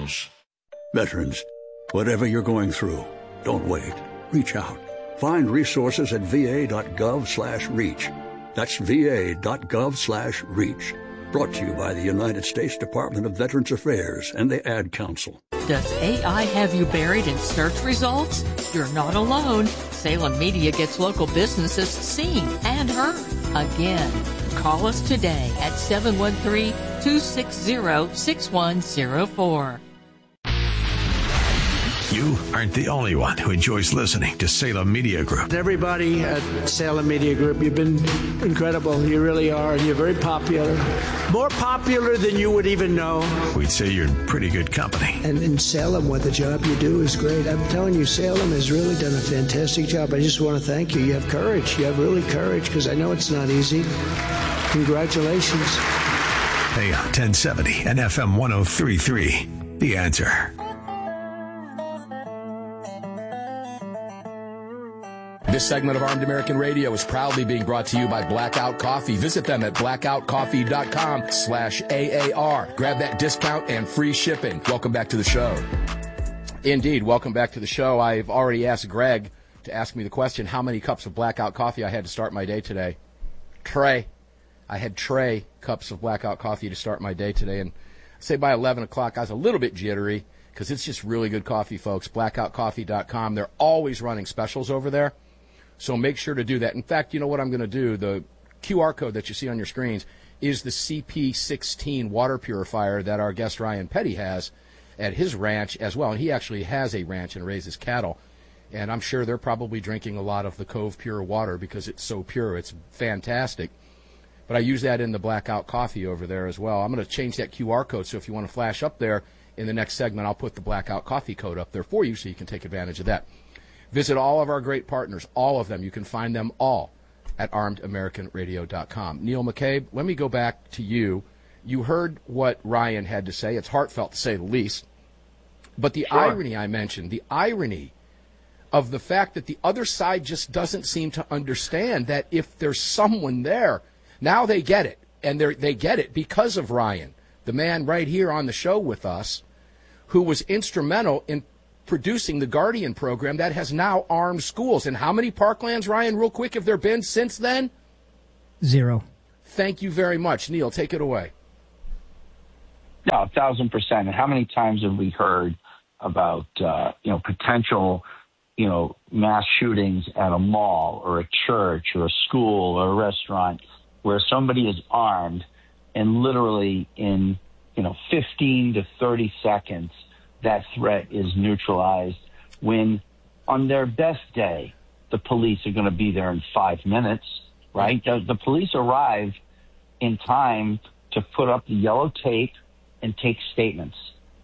Details. Veterans, whatever you're going through, don't wait. Reach out. Find resources at va.gov/reach. That's va.gov/reach. Brought to you by the United States Department of Veterans Affairs and the Ad Council. Does AI have you buried in search results? You're not alone. Salem Media gets local businesses seen and heard. Again, call us today at 713-260-6104. You aren't the only one who enjoys listening to Salem Media Group. Everybody at Salem Media Group, you've been incredible. You really are, and you're very popular. More popular than you would even know. We'd say you're in pretty good company. And in Salem, what the job you do is great. I'm telling you, Salem has really done a fantastic job. I just want to thank you. You have courage. You have really courage, because I know it's not easy. Congratulations. AM 1070 and FM 103.3. The Answer. This segment of Armed American Radio is proudly being brought to you by Blackout Coffee. Visit them at blackoutcoffee.com/AAR. Grab that discount and free shipping. Welcome back to the show. Indeed, welcome back to the show. I've already asked Greg to ask me the question, how many cups of Blackout Coffee I had to start my day today. I had cups of Blackout Coffee to start my day today. And say by 11 o'clock, I was a little bit jittery because it's just really good coffee, folks. Blackoutcoffee.com. They're always running specials over there. So make sure to do that. In fact, you know what I'm going to do? The QR code that you see on your screens is the CP16 water purifier that our guest Ryan Petty has at his ranch as well. And he actually has a ranch and raises cattle. And I'm sure they're probably drinking a lot of the Cove Pure water because it's so pure. It's fantastic. But I use that in the Blackout Coffee over there as well. I'm going to change that QR code, so if you want to flash up there in the next segment, I'll put the Blackout Coffee code up there for you so you can take advantage of that. Visit all of our great partners, all of them. You can find them all at armedamericanradio.com. Neil McCabe, let me go back to you. You heard what Ryan had to say. It's heartfelt, to say the least. But the irony I mentioned, the irony of the fact that the other side just doesn't seem to understand that if there's someone there, now they get it. And they get it because of Ryan, the man right here on the show with us, who was instrumental in producing the Guardian program that has now armed schools. And how many parklands, Ryan, real quick, have there been since then? 0. Thank you very much. Neil, take it away. No, 1,000%. And how many times have we heard about, potential, mass shootings at a mall or a church or a school or a restaurant where somebody is armed and literally in, 15 to 30 seconds, that threat is neutralized, when on their best day, the police are going to be there in 5 minutes, right? The police arrive in time to put up the yellow tape and take statements.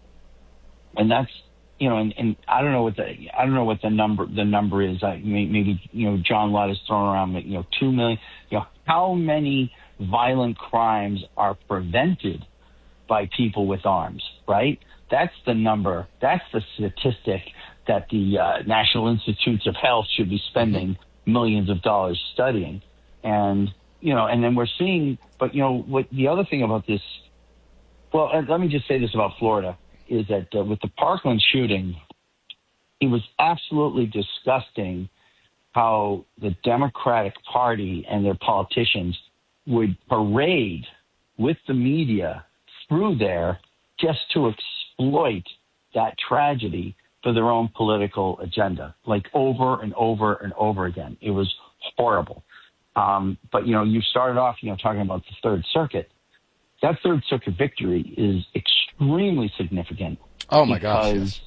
And that's, and I don't know what the number is. Maybe, John Lott is throwing around, 2 million. How many violent crimes are prevented by people with arms, right? That's the number. That's the statistic that the National Institutes of Health should be spending millions of dollars studying. And, and then we're seeing, but, what the other thing about this, well, let me just say this about Florida, is that with the Parkland shooting, it was absolutely disgusting how the Democratic Party and their politicians would parade with the media through there just to exploit that tragedy for their own political agenda, like over and over and over again. It was horrible. But, you started off, talking about the Third Circuit. That Third Circuit victory is extremely significant. Oh, my gosh. Yes.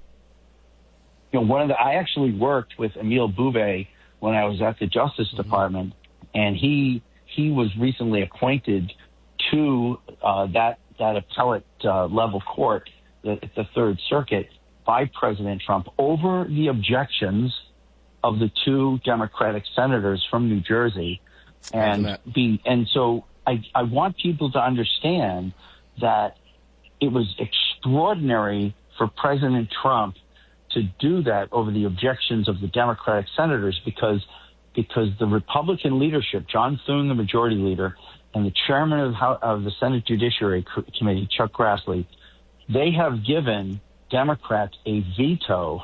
I actually worked with Emile Bouvet when I was at the Justice Department, and he was recently appointed to that appellate level court, the Third Circuit, by President Trump over the objections of the 2 Democratic senators from New Jersey. And so I want people to understand that it was extraordinary for President Trump to do that over the objections of the Democratic senators because the Republican leadership, John Thune, the majority leader, and the chairman of the Senate Judiciary Committee, Chuck Grassley, they have given Democrats a veto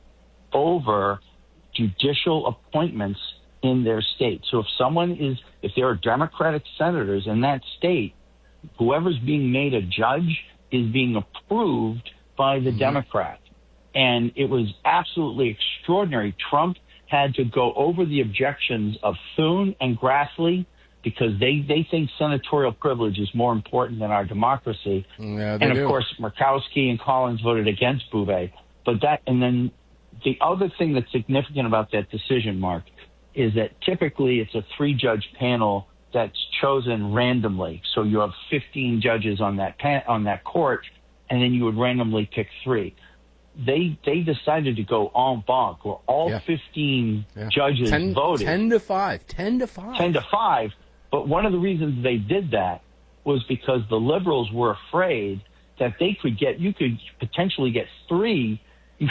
over judicial appointments in their state. So if there are Democratic senators in that state, whoever's being made a judge is being approved by the Democrat. And it was absolutely extraordinary. Trump had to go over the objections of Thune and Grassley because they think senatorial privilege is more important than our democracy. Yeah, and of course, Murkowski and Collins voted against Bouvet. And then the other thing that's significant about that decision, Mark, is that typically it's a 3-judge panel that's chosen randomly. So you have 15 judges on that court, and then you would randomly pick 3. They decided to go en banc, where all 15 judges voted. 10 to 5. 10 to 5. 10 to 5. But one of the reasons they did that was because the liberals were afraid that you could potentially get 3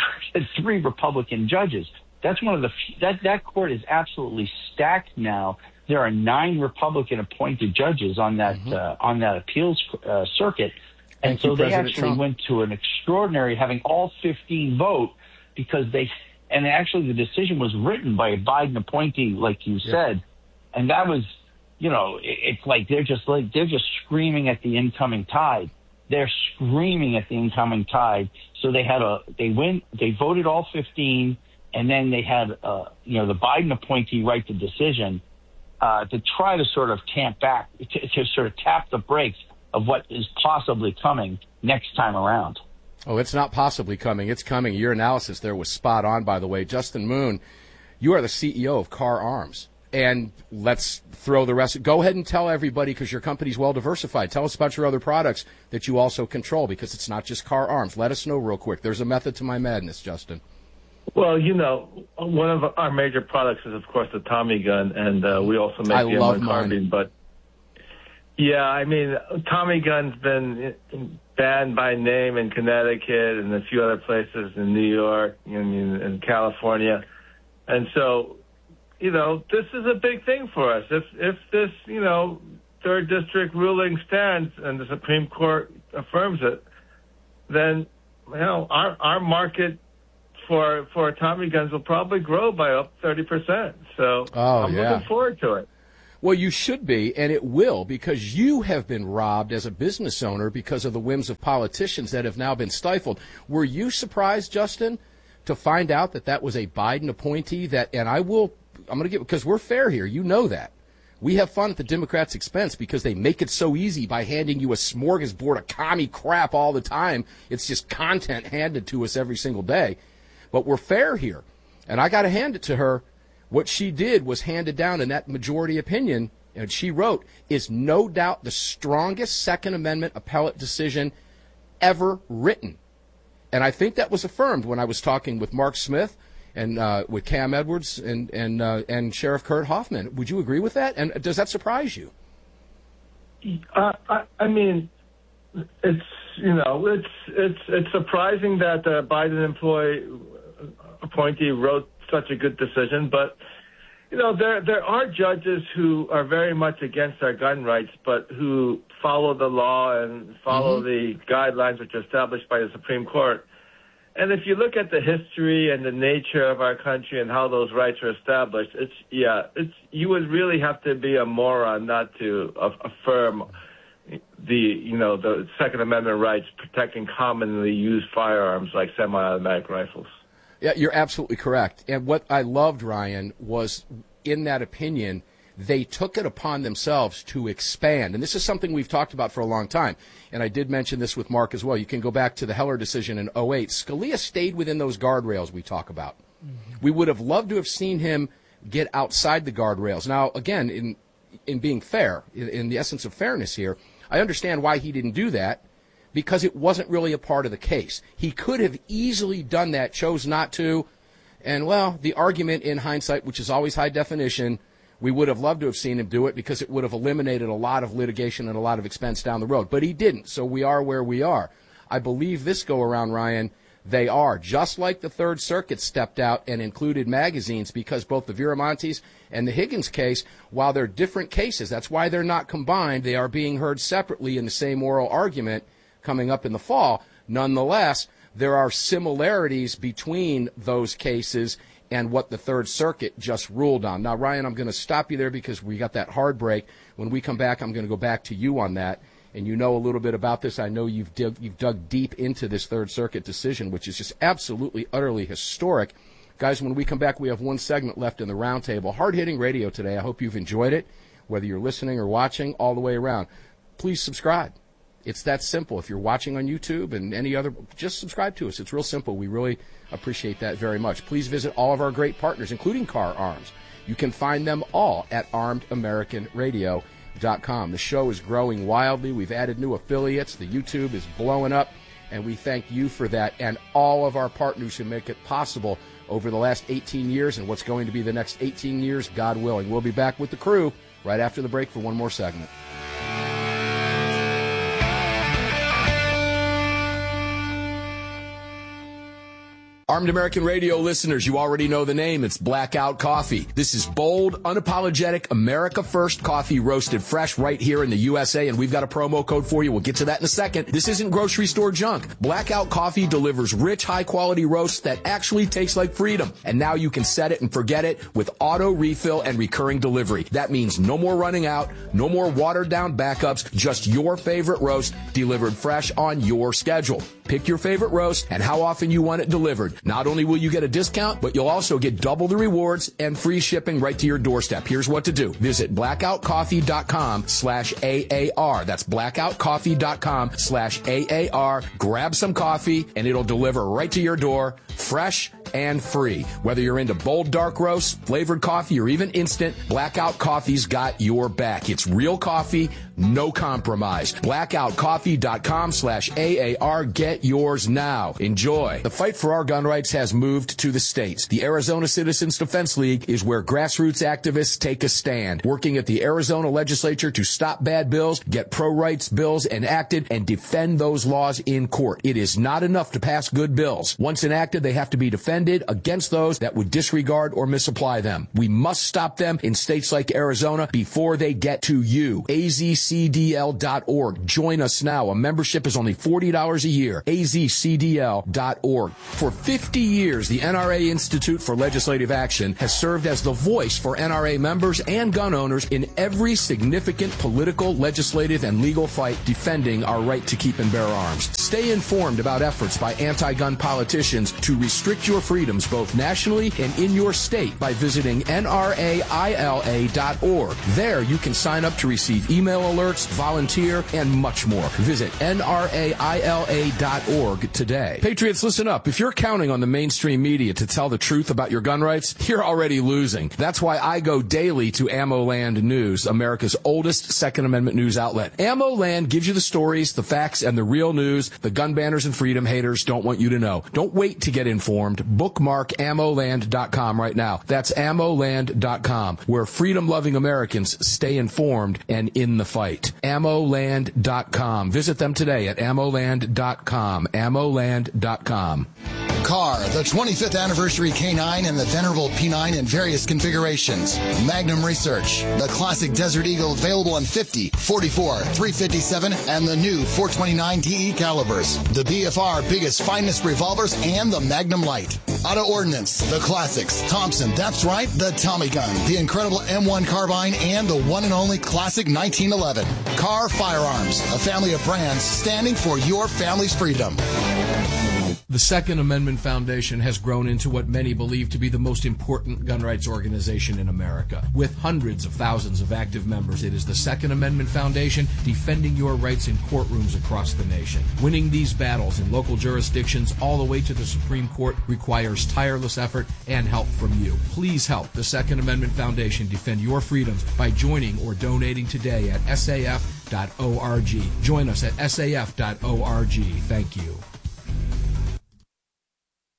Republican judges. That's one of that court is absolutely stacked now. There are 9 Republican appointed judges on that appeals circuit. And so they actually went to an extraordinary, having all 15 vote, because actually the decision was written by a Biden appointee, like you said. And that was, it's like they're just screaming at the incoming tide. They're screaming at the incoming tide. So they voted all 15, and then they had, the Biden appointee write the decision to try to sort of to sort of tap the brakes of what is possibly coming next time around. Oh, it's not possibly coming. It's coming. Your analysis there was spot on, by the way. Justin Moon, you are the CEO of Kahr Arms. And let's throw the rest. Go ahead and tell everybody, because your company's well diversified. Tell us about your other products that you also control, because it's not just Kahr Arms. Let us know real quick. There's a method to my madness, Justin. Well, one of our major products is, of course, the Tommy gun, and we also make the M1 carbine. But yeah, I mean, Tommy gun's been banned by name in Connecticut and a few other places in New York and in California. And so, this is a big thing for us. If this, third district ruling stands and the Supreme Court affirms it, then, our market for Tommy guns will probably grow by up 30%. So I'm looking forward to it. Well, you should be, and it will, because you have been robbed as a business owner because of the whims of politicians that have now been stifled. Were you surprised, Justin, to find out that was a Biden appointee? I'm going to get, because we're fair here. You know that. We have fun at the Democrats' expense because they make it so easy by handing you a smorgasbord of commie crap all the time. It's just content handed to us every single day. But we're fair here, and I got to hand it to her. What she did was handed down in that majority opinion, and she wrote, is no doubt the strongest Second Amendment appellate decision ever written. And I think that was affirmed when I was talking with Mark Smith and with Cam Edwards and Sheriff Kurt Hoffman. Would you agree with that? And does that surprise you? I mean, it's surprising that the Biden appointee wrote such a good decision, but there are judges who are very much against our gun rights, but who follow the law and follow the guidelines which are established by the Supreme Court. And if you look at the history and the nature of our country and how those rights are established, you would really have to be a moron not to affirm the Second Amendment rights protecting commonly used firearms like semi-automatic rifles. Yeah, you're absolutely correct. And what I loved, Ryan, was in that opinion, they took it upon themselves to expand. And this is something we've talked about for a long time. And I did mention this with Mark as well. You can go back to the Heller decision in 2008. Scalia stayed within those guardrails we talk about. We would have loved to have seen him get outside the guardrails. Now, again, in being fair, in the essence of fairness here, I understand why he didn't do that, because it wasn't really a part of the case. He could have easily done that, chose not to. And, well, the argument in hindsight, which is always high definition, we would have loved to have seen him do it because it would have eliminated a lot of litigation and a lot of expense down the road. But he didn't, so we are where we are. I believe this go-around, Ryan, they are. Just like the Third Circuit stepped out and included magazines, because both the Viramontes and the Higgins case, while they're different cases, that's why they're not combined, they are being heard separately in the same oral argument coming up in the fall. Nonetheless, there are similarities between those cases and what the Third Circuit just ruled on. Now, Ryan, I'm going to stop you there because we got that hard break. When we come back, I'm going to go back to you on that. And you know a little bit about this. I know you've dug deep into this Third Circuit decision, which is just absolutely, utterly historic. Guys, when we come back, we have one segment left in the roundtable. Hard-hitting radio today. I hope you've enjoyed it, whether you're listening or watching, all the way around. Please subscribe. It's that simple. If you're watching on YouTube and any other, just subscribe to us. It's real simple. We really appreciate that very much. Please visit all of our great partners, including Car Arms. You can find them all at ArmedAmericanRadio.com. The show is growing wildly. We've added new affiliates. The YouTube is blowing up, and we thank you for that and all of our partners who make it possible over the last 18 years and what's going to be the next 18 years, God willing. We'll be back with the crew right after the break for one more segment. Armed American Radio listeners, you already know the name. It's Blackout Coffee. This is bold, unapologetic, America First coffee roasted fresh right here in the USA, and we've got a promo code for you. We'll get to that in a second. This isn't grocery store junk. Blackout Coffee delivers rich, high-quality roasts that actually taste like freedom. And now you can set it and forget it with auto refill and recurring delivery. That means no more running out, no more watered-down backups, just your favorite roast delivered fresh on your schedule. Pick your favorite roast and how often you want it delivered. Not only will you get a discount, but you'll also get double the rewards and free shipping right to your doorstep. Here's what to do. Visit blackoutcoffee.com/AAR. That's blackoutcoffee.com/AAR. Grab some coffee and it'll deliver right to your door, fresh and free. Whether you're into bold dark roasts, flavored coffee, or even instant, Blackout Coffee's got your back. It's real coffee, no compromise. Blackoutcoffee.com/AAR. Get yours now. Enjoy. The fight for our gun rights has moved to the states. The Arizona Citizens Defense League is where grassroots activists take a stand, working at the Arizona legislature to stop bad bills, get pro-rights bills enacted, and defend those laws in court. It is not enough to pass good bills. Once enacted, they have to be defended against those that would disregard or misapply them. We must stop them in states like Arizona before they get to you. azcdl.org. Join us now. A membership is only $40 a year. azcdl.org. For 50 years, the NRA Institute for Legislative Action has served as the voice for NRA members and gun owners in every significant political, legislative, and legal fight defending our right to keep and bear arms. Stay informed about efforts by anti-gun politicians to restrict your freedoms both nationally and in your state by visiting nraila.org. There you can sign up to receive email alerts, volunteer, and much more. Visit nraila.org today. Patriots, listen up. If you're counting on the mainstream media to tell the truth about your gun rights, you're already losing. That's why I go daily to AmmoLand News, America's oldest Second Amendment news outlet. AmmoLand gives you the stories, the facts, and the real news the gun banners and freedom haters don't want you to know. Don't wait to get informed. Bookmark AmmoLand.com right now. That's AmmoLand.com, where freedom-loving Americans stay informed and in the fight. AmmoLand.com. Visit them today at AmmoLand.com. AmmoLand.com. Car, the 25th anniversary K9 and the venerable P9 in various configurations. Magnum Research, the classic Desert Eagle available in 50, 44, 357, and the new 429 DE calibers. The BFR biggest, finest revolvers and the Magnum Light. Auto Ordnance, the classics. Thompson, that's right, the Tommy gun, the incredible M1 carbine, and the one and only classic 1911. Car Firearms, a family of brands standing for your family's freedom. The Second Amendment Foundation has grown into what many believe to be the most important gun rights organization in America. With hundreds of thousands of active members, it is the Second Amendment Foundation defending your rights in courtrooms across the nation. Winning these battles in local jurisdictions all the way to the Supreme Court requires tireless effort and help from you. Please help the Second Amendment Foundation defend your freedoms by joining or donating today at saf.org. Join us at saf.org. Thank you.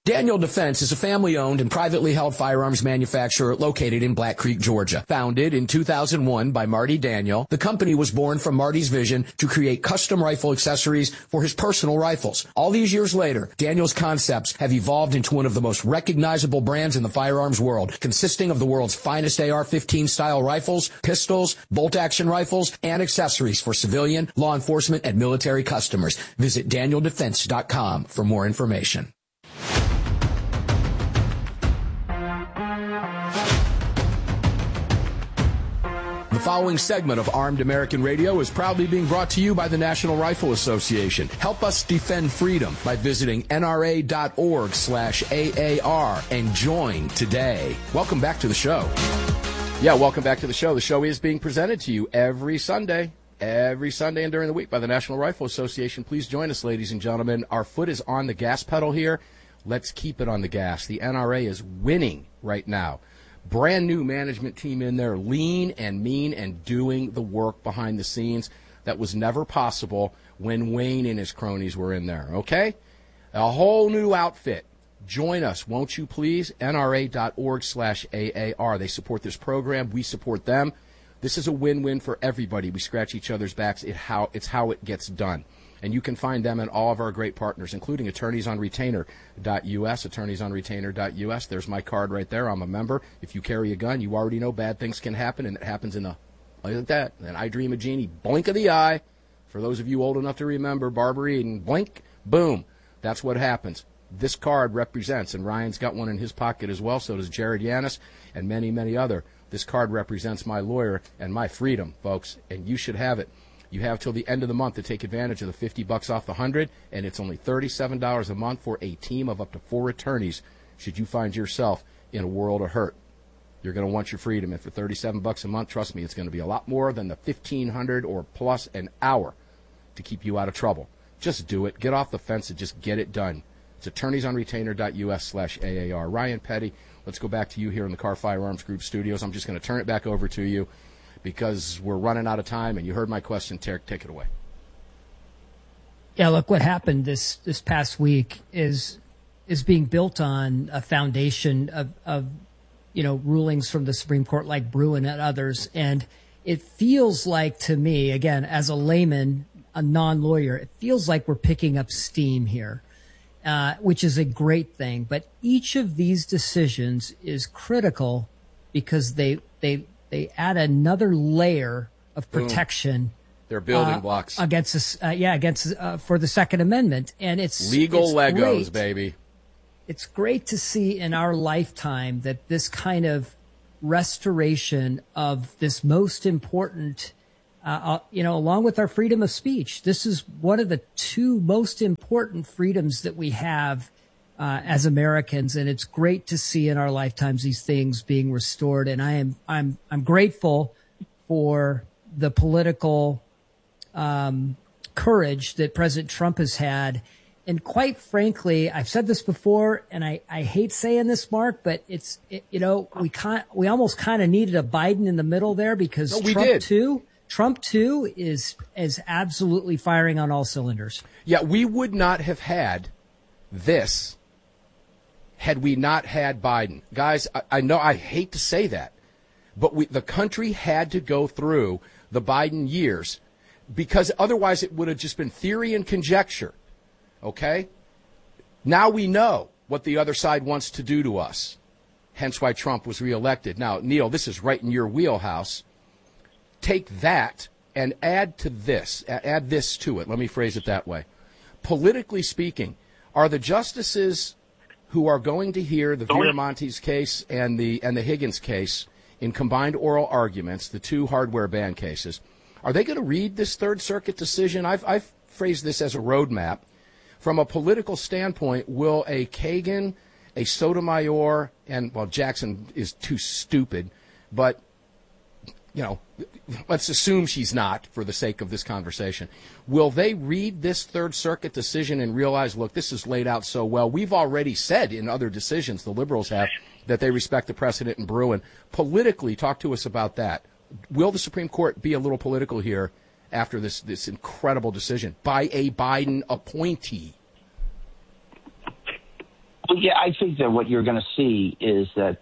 Daniel Defense is a family-owned and privately held firearms manufacturer located in Black Creek, Georgia. Founded in 2001 by Marty Daniel, the company was born from Marty's vision to create custom rifle accessories for his personal rifles. All these years later, Daniel's concepts have evolved into one of the most recognizable brands in the firearms world, consisting of the world's finest AR-15 style rifles, pistols, bolt-action rifles, and accessories for civilian, law enforcement, and military customers. Visit DanielDefense.com for more information. The following segment of Armed American Radio is proudly being brought to you by the National Rifle Association. Help us defend freedom by visiting nra.org/AAR and join today. Welcome back to the show. Welcome back to the show. The show is being presented to you every Sunday and during the week by the National Rifle Association. Please join us, ladies and gentlemen. Our foot is on the gas pedal here. Let's keep it on the gas. The NRA is winning right now. Brand new management team in there, lean and mean and doing the work behind the scenes that was never possible when Wayne and his cronies were in there, okay? A whole new outfit. Join us, won't you please? NRA.org/AAR. They support this program. We support them. This is a win-win for everybody. We scratch each other's backs. It's how it gets done. And you can find them and all of our great partners, including attorneysonretainer.us, attorneysonretainer.us. There's my card right there. I'm a member. If you carry a gun, you already know bad things can happen, and it happens in like that. And I Dream of Jeannie, blink of the eye. For those of you old enough to remember, Barbara Eden, blink, boom. That's what happens. This card represents, and Ryan's got one in his pocket as well, so does Jared Yanis and many, many other. This card represents my lawyer and my freedom, folks, and you should have it. You have till the end of the month to take advantage of the $50 off the 100, and it's only $37 a month for a team of up to 4 attorneys should you find yourself in a world of hurt. You're going to want your freedom, and for $37 a month, trust me, it's going to be a lot more than the $1,500 or plus an hour to keep you out of trouble. Just do it. Get off the fence and just get it done. It's attorneysonretainer.us/AAR. Ryan Petty, let's go back to you here in the Car Firearms Group studios. I'm just going to turn it back over to you, because we're running out of time, and you heard my question. Take it away. Yeah, look, what happened this past week is being built on a foundation of rulings from the Supreme Court like Bruen and others, and it feels like to me, again, as a layman, a non-lawyer, it feels like we're picking up steam here, which is a great thing. But each of these decisions is critical because they add another layer of protection. They're building blocks against this, for the Second Amendment, and it's legal Legos, great. Baby. It's great to see in our lifetime that this kind of restoration of this most important, along with our freedom of speech, this is one of the 2 most important freedoms that we have as Americans, and it's great to see in our lifetimes these things being restored. And I'm grateful for the political courage that President Trump has had. And quite frankly, I've said this before, and I hate saying this, Mark, but we almost kind of needed a Biden in the middle there, because Trump too is absolutely firing on all cylinders. Yeah, we would not have had this had we not had Biden. Guys, I know I hate to say that, but the country had to go through the Biden years, because otherwise it would have just been theory and conjecture, okay? Now we know what the other side wants to do to us, hence why Trump was reelected. Now, Neil, this is right in your wheelhouse. Take that and add this to it. Let me phrase it that way. Politically speaking, are the justices who are going to hear the Viramontes case and the Higgins case in combined oral arguments, the 2 hardware ban cases, are they going to read this Third Circuit decision? I've phrased this as a roadmap. From a political standpoint, will a Kagan, a Sotomayor, and, well, Jackson is too stupid, but, let's assume she's not for the sake of this conversation. Will they read this Third Circuit decision and realize, look, this is laid out so well? We've already said in other decisions, the liberals have, that they respect the precedent in Bruen. Politically, talk to us about that. Will the Supreme Court be a little political here after this incredible decision by a Biden appointee? Well, yeah, I think that what you're going to see is that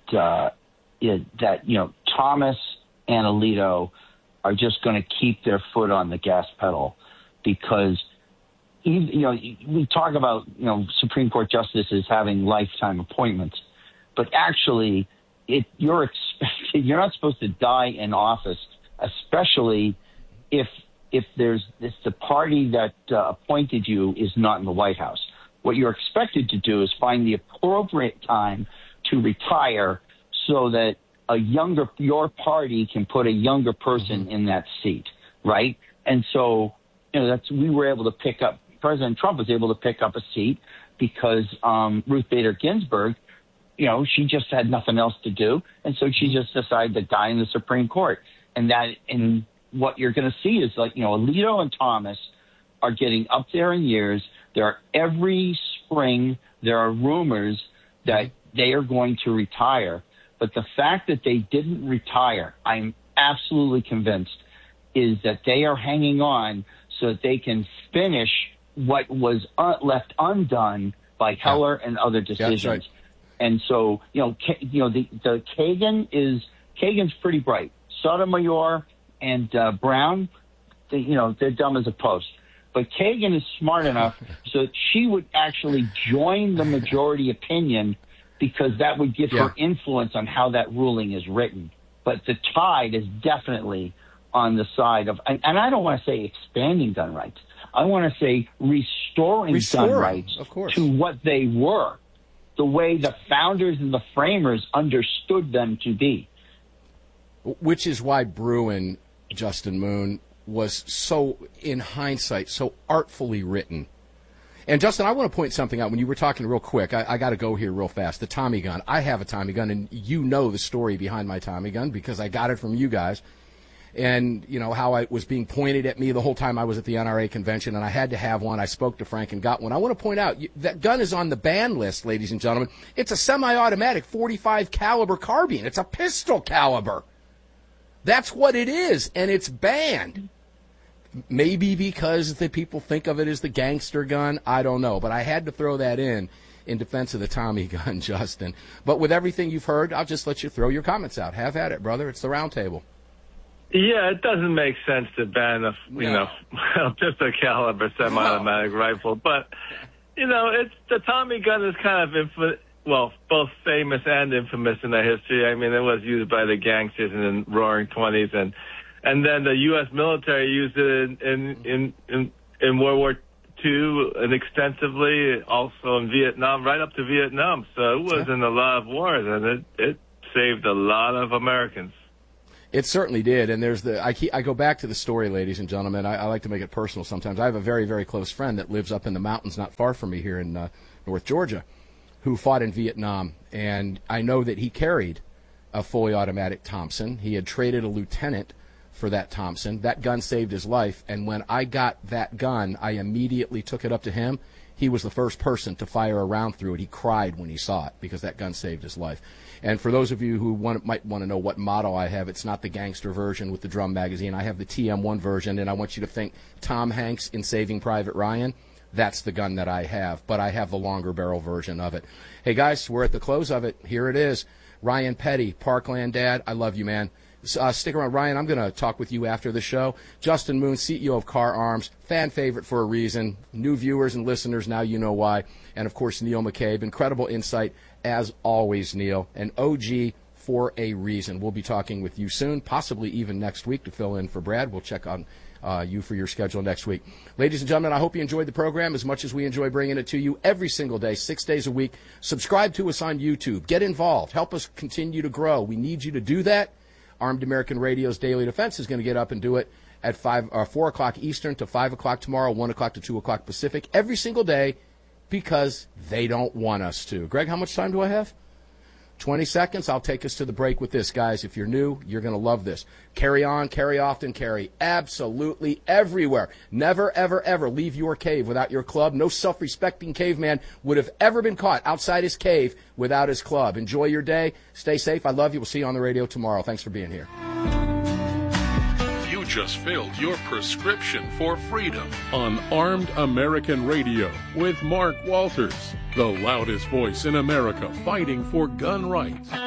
Thomas and Alito are just going to keep their foot on the gas pedal, because we talk about Supreme Court justices having lifetime appointments, but actually you're not supposed to die in office, especially if the party that appointed you is not in the White House. What you're expected to do is find the appropriate time to retire so that your party can put a younger person in that seat, right? And so, we were able to pick up, President Trump was able to pick up a seat because Ruth Bader Ginsburg, she just had nothing else to do, and so she just decided to die in the Supreme Court. And what you're going to see is Alito and Thomas are getting up there in years. Every spring there are rumors that they are going to retire. But the fact that they didn't retire, I'm absolutely convinced, is that they are hanging on so that they can finish what was left undone by Heller and other decisions. Yeah, right. And so, the Kagan's pretty bright. Sotomayor and Brown, they're dumb as a post. But Kagan is smart enough so that she would actually join the majority opinion, because that would give her influence on how that ruling is written. But the tide is definitely on the side of, and I don't want to say expanding gun rights. I want to say restoring gun rights to what they were, the way the founders and the framers understood them to be. Which is why Bruen, Justin Moon, was so, in hindsight, so artfully written. And, Justin, I want to point something out. When you were talking real quick, I got to go here real fast. The Tommy gun. I have a Tommy gun, and you know the story behind my Tommy gun because I got it from you guys. And, how it was being pointed at me the whole time I was at the NRA convention, and I had to have one. I spoke to Frank and got one. I want to point out, that gun is on the ban list, ladies and gentlemen. It's a semi-automatic 45 caliber carbine. It's a pistol caliber. That's what it is, and it's banned. Maybe because the people think of it as the gangster gun. I don't know. But I had to throw that in defense of the Tommy gun, Justin. But with everything you've heard, I'll just let you throw your comments out. Have at it, brother. It's the round table. Yeah, it doesn't make sense to ban a pistol caliber semi-automatic rifle. But, it's the Tommy gun is kind of both famous and infamous in the history. I mean, it was used by the gangsters in the Roaring '20s, and then the U.S. military used it in World War II and extensively, also in Vietnam, right up to Vietnam. So it was in a lot of wars, and it saved a lot of Americans. It certainly did, and I go back to the story, ladies and gentlemen. I like to make it personal sometimes. I have a very, very close friend that lives up in the mountains not far from me here in North Georgia, who fought in Vietnam, and I know that he carried a fully automatic Thompson. He had traded a lieutenant for that Thompson. That gun saved his life, and when I got that gun, I immediately took it up to him. He was the first person to fire a round through it. He cried when he saw it because that gun saved his life. And for those of you who might want to know what model I have, it's not the gangster version with the drum magazine. I have the TM1 version, and I want you to think Tom Hanks in Saving Private Ryan. That's the gun that I have, but I have the longer barrel version of it. Hey, guys, we're at the close of it. Here it is. Ryan Petty, Parkland Dad, I love you, man. Stick around, Ryan. I'm going to talk with you after the show. Justin Moon, CEO of Car Arms, fan favorite for a reason. New viewers and listeners, now you know why. And, of course, Neil McCabe. Incredible insight, as always, Neil. An OG for a reason. We'll be talking with you soon, possibly even next week to fill in for Brad. We'll check on you for your schedule next week. Ladies and gentlemen, I hope you enjoyed the program as much as we enjoy bringing it to you every single day, 6 days a week. Subscribe to us on YouTube. Get involved. Help us continue to grow. We need you to do that. Armed American Radio's Daily Defense is going to get up and do it at 4 o'clock Eastern to 5 o'clock tomorrow, 1 o'clock to 2 o'clock Pacific, every single day because they don't want us to. Greg, how much time do I have? 20 seconds. I'll take us to the break with this, guys. If you're new, you're going to love this. Carry on, carry often, carry absolutely everywhere. Never, ever, ever leave your cave without your club. No self-respecting caveman would have ever been caught outside his cave without his club. Enjoy your day. Stay safe. I love you. We'll see you on the radio tomorrow. Thanks for being here. just filled your prescription for freedom on Armed American Radio with Mark Walters, the loudest voice in America fighting for gun rights.